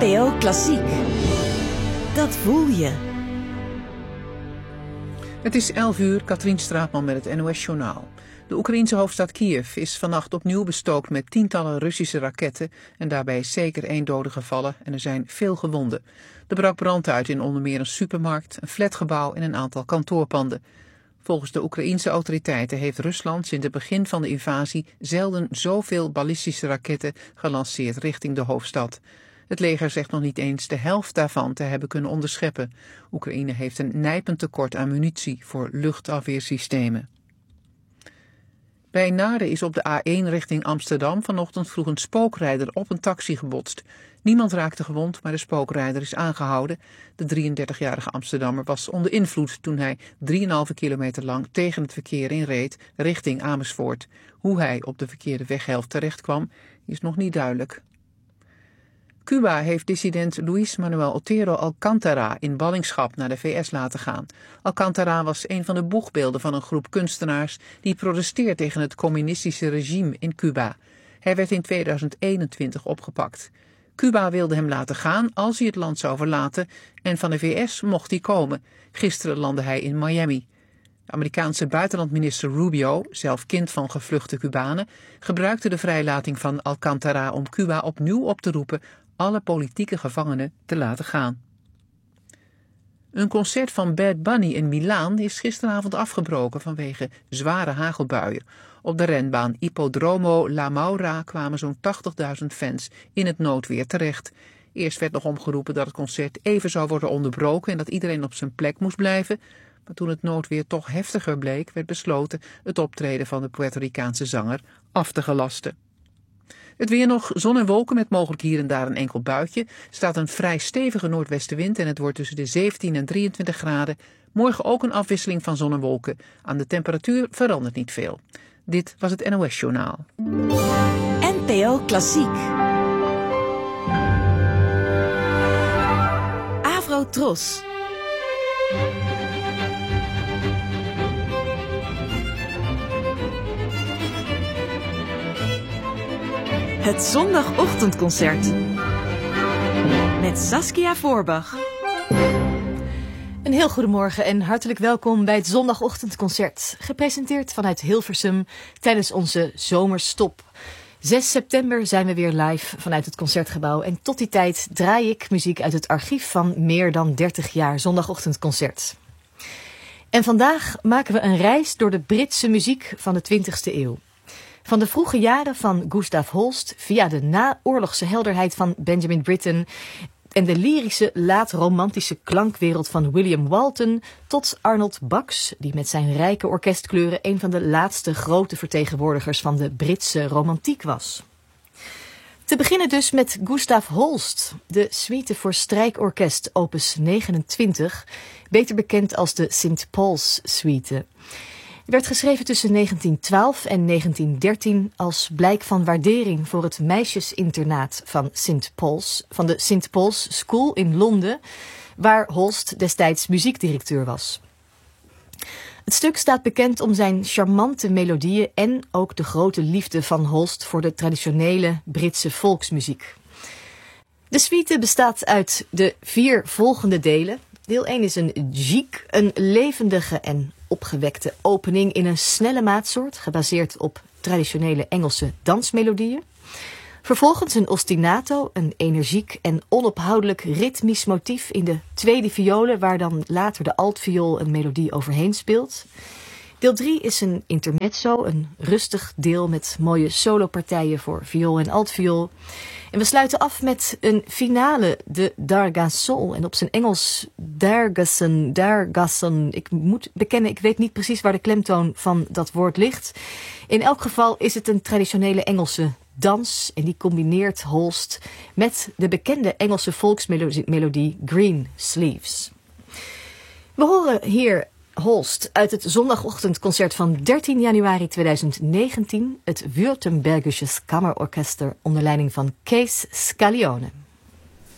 NPO Klassiek. Dat voel je. Het is 11 uur, Katrien Straatman met het NOS-journaal. De Oekraïense hoofdstad Kiev is vannacht opnieuw bestookt met tientallen Russische raketten en daarbij is zeker 1 dode gevallen en er zijn veel gewonden. Er brak brand uit in onder meer een supermarkt, een flatgebouw en een aantal kantoorpanden. Volgens de Oekraïense autoriteiten heeft Rusland sinds het begin van de invasie zelden zoveel ballistische raketten gelanceerd richting de hoofdstad. Het leger zegt nog niet eens de helft daarvan te hebben kunnen onderscheppen. Oekraïne heeft een nijpend tekort aan munitie voor luchtafweersystemen. Bij Naarden is op de A1 richting Amsterdam vanochtend vroeg een spookrijder op een taxi gebotst. Niemand raakte gewond, maar de spookrijder is aangehouden. De 33-jarige Amsterdammer was onder invloed toen hij 3,5 kilometer lang tegen het verkeer inreed richting Amersfoort. Hoe hij op de verkeerde weghelft terecht kwam, is nog niet duidelijk. Cuba heeft dissident Luis Manuel Otero Alcántara in ballingschap naar de VS laten gaan. Alcántara was een van de boegbeelden van een groep kunstenaars die protesteert tegen het communistische regime in Cuba. Hij werd in 2021 opgepakt. Cuba wilde hem laten gaan als hij het land zou verlaten en van de VS mocht hij komen. Gisteren landde hij in Miami. De Amerikaanse buitenlandminister Rubio, zelf kind van gevluchte Cubanen, gebruikte de vrijlating van Alcántara om Cuba opnieuw op te roepen alle politieke gevangenen te laten gaan. Een concert van Bad Bunny in Milaan is gisteravond afgebroken vanwege zware hagelbuien. Op de renbaan Ippodromo La Maura kwamen zo'n 80.000 fans in het noodweer terecht. Eerst werd nog omgeroepen dat het concert even zou worden onderbroken en dat iedereen op zijn plek moest blijven. Maar toen het noodweer toch heftiger bleek, werd besloten het optreden van de Puerto Ricaanse zanger af te gelasten. Het weer nog, zon en wolken met mogelijk hier en daar een enkel buitje. Er staat een vrij stevige noordwestenwind en het wordt tussen de 17 en 23 graden. Morgen ook een afwisseling van zon en wolken. Aan de temperatuur verandert niet veel. Dit was het NOS-journaal. NPO Klassiek. Avro Tros. Het zondagochtendconcert met Saskia Voorbach. Een heel goedemorgen en hartelijk welkom bij het zondagochtendconcert. Gepresenteerd vanuit Hilversum tijdens onze zomerstop. 6 september zijn we weer live vanuit het Concertgebouw. En tot die tijd draai ik muziek uit het archief van meer dan 30 jaar zondagochtendconcert. En vandaag maken we een reis door de Britse muziek van de 20e eeuw. Van de vroege jaren van Gustav Holst via de naoorlogse helderheid van Benjamin Britten en de lyrische laat-romantische klankwereld van William Walton tot Arnold Bax, die met zijn rijke orkestkleuren een van de laatste grote vertegenwoordigers van de Britse romantiek was. Te beginnen dus met Gustav Holst, de suite voor strijkorkest opus 29, beter bekend als de St. Paul's Suite. Werd geschreven tussen 1912 en 1913 als blijk van waardering voor het meisjesinternaat van de St. Paul's School in Londen, waar Holst destijds muziekdirecteur was. Het stuk staat bekend om zijn charmante melodieën en ook de grote liefde van Holst voor de traditionele Britse volksmuziek. De suite bestaat uit de 4 volgende delen. Deel 1 is een gigue, een levendige en opgewekte opening in een snelle maatsoort, gebaseerd op traditionele Engelse dansmelodieën. Vervolgens een ostinato, een energiek en onophoudelijk ritmisch motief in de tweede violen, waar dan later de altviool een melodie overheen speelt. Deel 3 is een intermezzo, een rustig deel met mooie solopartijen voor viool en altviool. En we sluiten af met een finale, de Dargasol. En op zijn Engels Dargason. Ik moet bekennen, ik weet niet precies waar de klemtoon van dat woord ligt. In elk geval is het een traditionele Engelse dans. En die combineert Holst met de bekende Engelse volksmelodie Green Sleeves. We horen hier Holst uit het zondagochtendconcert van 13 januari 2019, het Württembergisches Kammerorchester onder leiding van Kees Scaglione.